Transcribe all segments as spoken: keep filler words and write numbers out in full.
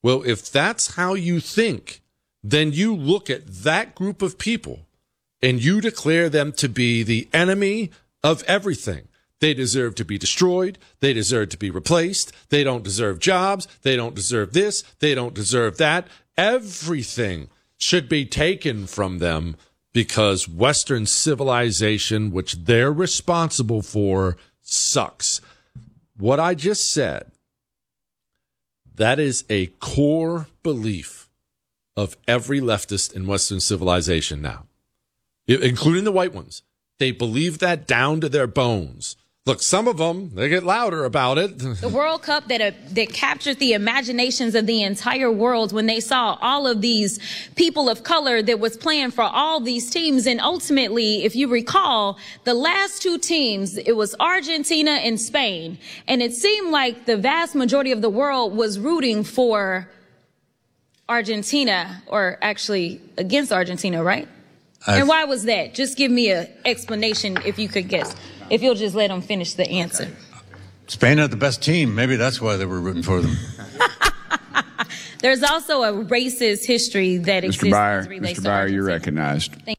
Well, if that's how you think, then you look at that group of people and you declare them to be the enemy of everything. They deserve to be destroyed. They deserve to be replaced. They don't deserve jobs. They don't deserve this. They don't deserve that. Everything should be taken from them because Western civilization, which they're responsible for, sucks. What I just said, that is a core belief of every leftist in Western civilization now, including the white ones. They believe that down to their bones. Look, some of them, they get louder about it. The World Cup that uh, that captured the imaginations of the entire world when they saw all of these people of color that was playing for all these teams. And ultimately, if you recall, the last two teams, it was Argentina and Spain. And it seemed like the vast majority of the world was rooting for Argentina, or actually against Argentina, right? I've, and why was that? Just give me an explanation if you could guess. If you'll just let them finish the answer. Spain had the best team. Maybe that's why they were rooting for them. There's also a racist history that exists. Mister Byer, Mister Byer, you're recognized. Thank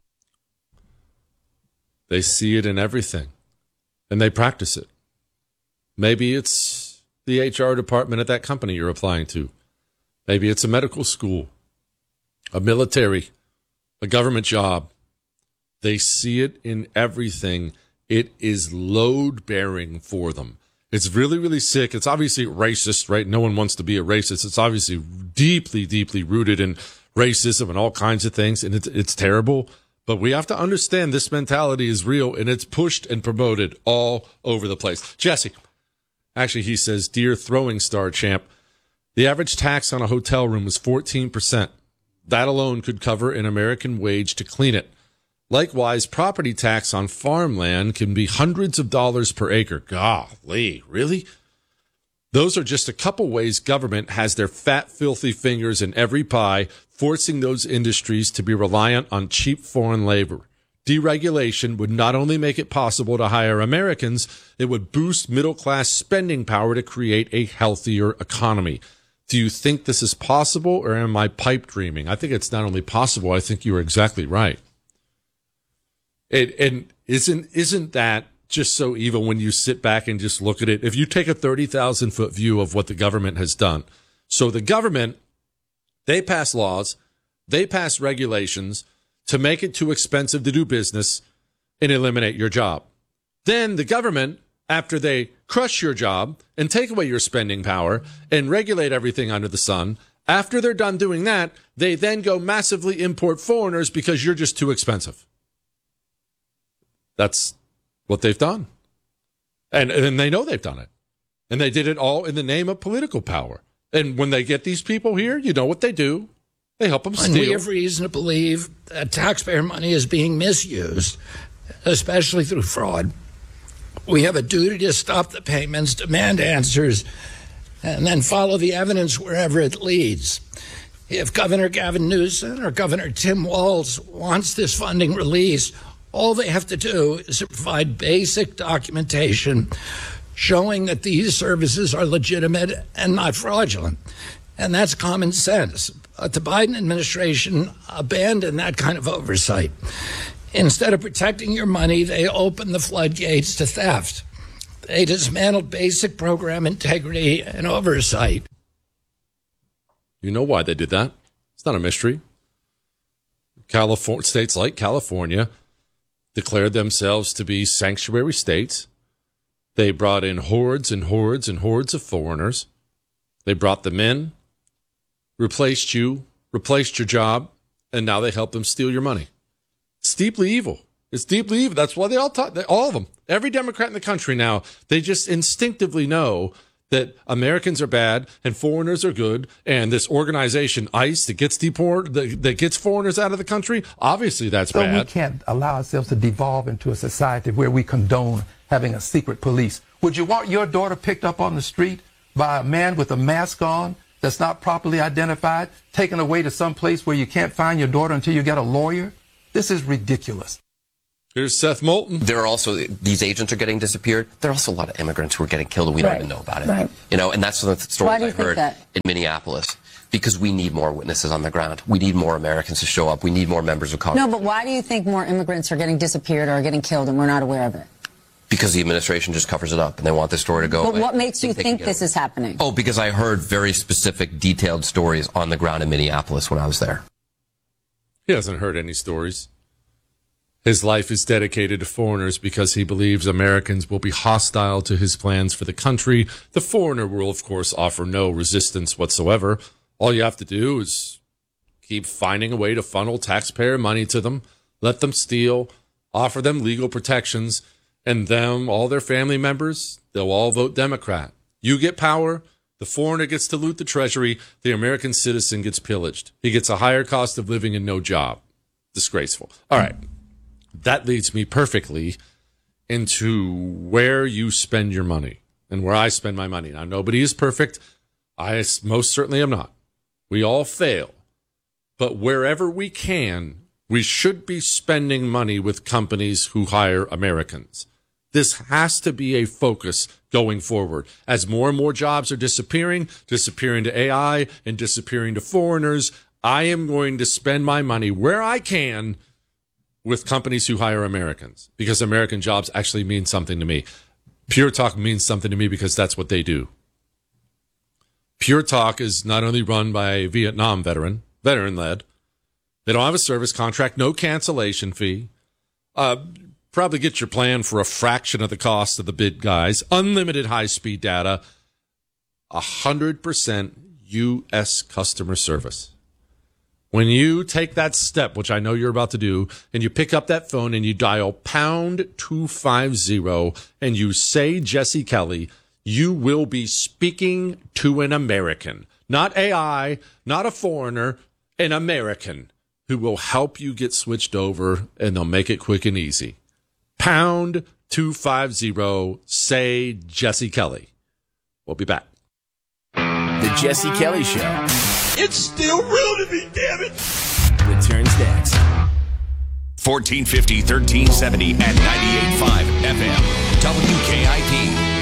They see it in everything, and they practice it. Maybe it's the H R department at that company you're applying to. Maybe it's a medical school, a military, a government job. They see it in everything. It is load-bearing for them. It's really, really sick. It's obviously racist, right? No one wants to be a racist. It's obviously deeply, deeply rooted in racism and all kinds of things, and it's, it's terrible. But we have to understand this mentality is real, and it's pushed and promoted all over the place. Jesse, actually, he says, dear throwing star champ, the average tax on a hotel room is fourteen percent. That alone could cover an American wage to clean it. Likewise, property tax on farmland can be hundreds of dollars per acre. Golly, really? Those are just a couple ways government has their fat, filthy fingers in every pie, forcing those industries to be reliant on cheap foreign labor. Deregulation would not only make it possible to hire Americans, it would boost middle-class spending power to create a healthier economy. Do you think this is possible, or am I pipe dreaming? I think it's not only possible, I think you are exactly right. It, and isn't isn't that just so evil when you sit back and just look at it? If you take a thirty thousand foot view of what the government has done. So the government, they pass laws, they pass regulations to make it too expensive to do business and eliminate your job. Then the government, after they crush your job and take away your spending power and regulate everything under the sun, after they're done doing that, they then go massively import foreigners because you're just too expensive. That's what they've done. And, and they know they've done it. And they did it all in the name of political power. And when they get these people here, you know what they do. They help them steal. And we have reason to believe that taxpayer money is being misused, especially through fraud. We have a duty to stop the payments, demand answers, and then follow the evidence wherever it leads. If Governor Gavin Newsom or Governor Tim Walz wants this funding released, all they have to do is provide basic documentation showing that these services are legitimate and not fraudulent. And that's common sense. But the Biden administration abandoned that kind of oversight. Instead of protecting your money, they opened the floodgates to theft. They dismantled basic program integrity and oversight. You know why they did that? It's not a mystery. California, states like California declared themselves to be sanctuary states. They brought in hordes and hordes and hordes of foreigners. They brought them in, replaced you, replaced your job, and now they help them steal your money. It's deeply evil. It's deeply evil. That's why they all talk, they, all of them, every Democrat in the country now, they just instinctively know that Americans are bad and foreigners are good, and this organization, ICE, that gets deport, that, that gets foreigners out of the country, obviously that's so bad. We can't allow ourselves to devolve into a society where we condone having a secret police. Would you want your daughter picked up on the street by a man with a mask on that's not properly identified, taken away to some place where you can't find your daughter until you get a lawyer? This is ridiculous. Here's Seth Moulton. There are also, these agents are getting disappeared. There are also a lot of immigrants who are getting killed and we right. don't even know about it. Right. You know, and that's the story Why do you I think heard that? in Minneapolis. Because we need more witnesses on the ground. We need more Americans to show up. We need more members of Congress. No, but why do you think more immigrants are getting disappeared or are getting killed and we're not aware of it? Because the administration just covers it up and they want this story to go But away. what makes I you they think can get this away. is happening? Oh, because I heard very specific, detailed stories on the ground in Minneapolis when I was there. He hasn't heard any stories. His life is dedicated to foreigners because he believes Americans will be hostile to his plans for the country. The foreigner will, of course, offer no resistance whatsoever. All you have to do is keep finding a way to funnel taxpayer money to them, let them steal, offer them legal protections, and them, all their family members, they'll all vote Democrat. You get power, the foreigner gets to loot the treasury, the American citizen gets pillaged. He gets a higher cost of living and no job. Disgraceful. All right. That leads me perfectly into where you spend your money and where I spend my money. Now, nobody is perfect. I most certainly am not. We all fail. But wherever we can, we should be spending money with companies who hire Americans. This has to be a focus going forward. As more and more jobs are disappearing, disappearing to A I and disappearing to foreigners, I am going to spend my money where I can with companies who hire Americans, because American jobs actually mean something to me. Pure Talk means something to me because that's what they do. Pure Talk is not only run by a Vietnam veteran, veteran-led. They don't have a service contract, no cancellation fee. Uh, probably get your plan for a fraction of the cost of the big guys. Unlimited high-speed data. one hundred percent U S customer service. When you take that step, which I know you're about to do, and you pick up that phone and you dial pound two fifty and you say Jesse Kelly, you will be speaking to an American, not A I, not a foreigner, an American who will help you get switched over, and they'll make it quick and easy. Pound two fifty, say Jesse Kelly. We'll be back. The Jesse Kelly Show. It's still real to me, damn it. Returns next. fourteen fifty, thirteen seventy, and ninety-eight point five F M. W K I P.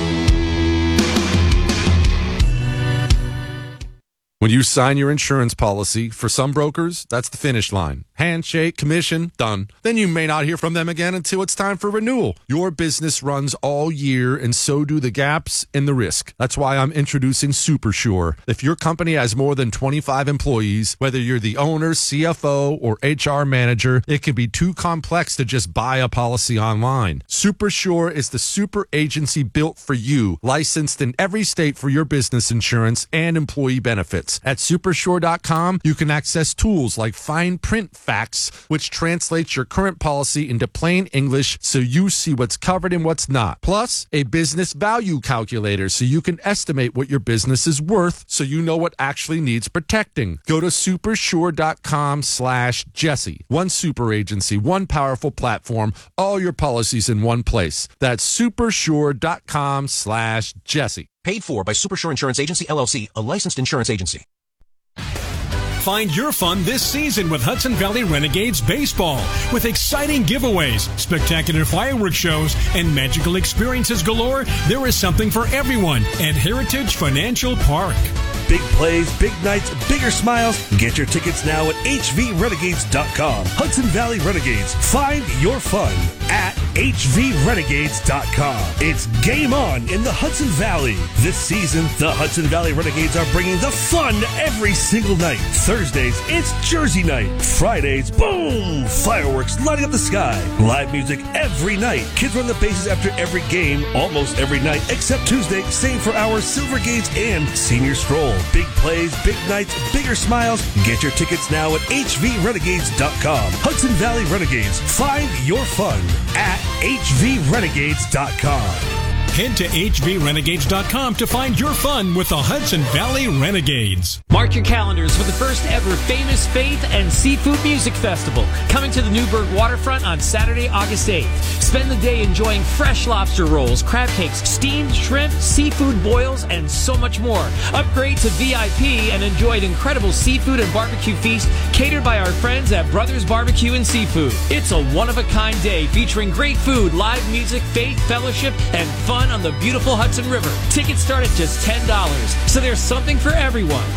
When you sign your insurance policy, for some brokers, that's the finish line. Handshake, commission, done. Then you may not hear from them again until it's time for renewal. Your business runs all year, and so do the gaps and the risk. That's why I'm introducing SuperSure. If your company has more than twenty-five employees, whether you're the owner, C F O, or H R manager, it can be too complex to just buy a policy online. SuperSure is the super agency built for you, licensed in every state for your business insurance and employee benefits. At supersure dot com, you can access tools like fine print facts, which translates your current policy into plain English so you see what's covered and what's not. Plus, a business value calculator so you can estimate what your business is worth so you know what actually needs protecting. Go to supersure dot com slash Jesse. One super agency, one powerful platform, all your policies in one place. That's supersure dot com slash Jesse. Paid for by Supersure Insurance Agency, L L C, a licensed insurance agency. Find your fun this season with Hudson Valley Renegades Baseball. With exciting giveaways, spectacular fireworks shows, and magical experiences galore, there is something for everyone at Heritage Financial Park. Big plays, big nights, bigger smiles. Get your tickets now at H V renegades dot com. Hudson Valley Renegades. Find your fun at H V renegades dot com. It's game on in the Hudson Valley. This season, the Hudson Valley Renegades are bringing the fun every single night. Thursdays, it's Jersey night. Fridays, boom! Fireworks lighting up the sky. Live music every night. Kids run the bases after every game, almost every night, except Tuesday, same for our Silver Gates and Senior Stroll. Big plays, big nights, bigger smiles. Get your tickets now at H V renegades dot com. Hudson Valley Renegades. Find your fun at H V renegades dot com. Head to H V renegades dot com to find your fun with the Hudson Valley Renegades. Mark your calendars for the first ever Famous Faith and Seafood Music Festival, coming to the Newburgh waterfront on Saturday, August eighth. Spend the day enjoying fresh lobster rolls, crab cakes, steamed shrimp, seafood boils, and so much more. Upgrade to V I P and enjoy an incredible seafood and barbecue feast catered by our friends at Brothers Barbecue and Seafood. It's a one-of-a-kind day featuring great food, live music, faith, fellowship, and fun on the beautiful Hudson River. Tickets start at just ten dollars, so there's something for everyone.